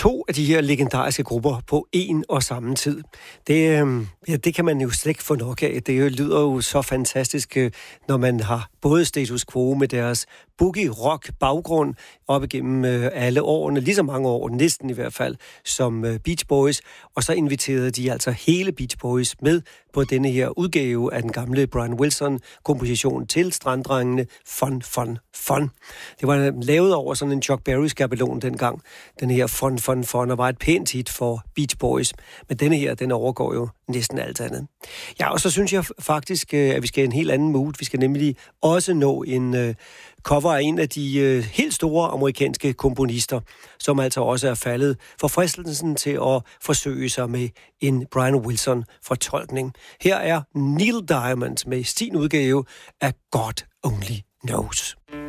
2 af de her legendariske grupper på en og samme tid. Det kan man jo slet ikke få nok af. Det lyder jo så fantastisk, når man har både Status Quo med deres boogie-rock-baggrund op igennem alle årene, lige så mange år, næsten i hvert fald, som Beach Boys. Og så inviterede de altså hele Beach Boys med på denne her udgave af den gamle Brian Wilson-komposition til Stranddrengene Fun, Fun, Fun. Det var lavet over sådan en Chuck Berry-skabelon dengang, den her Fun, Fun, Fun, og var et pænt hit for Beach Boys. Men denne her, den overgår jo næsten alt andet. Ja, og så synes jeg faktisk, at vi skal en helt anden mood. Vi skal nemlig også nå en cover af en af de helt store amerikanske komponister, som altså også er faldet for fristelsen til at forsøge sig med en Brian Wilson-fortolkning. Her er Neil Diamond med sin udgave af God Only Knows.